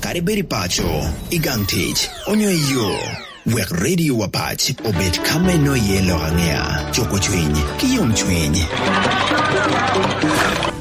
kare beri pacho, igang tich, onyo iyo. Wek radio wapach, obet kame no yelo ang'ea, choko chwiny, kiyom chwiny.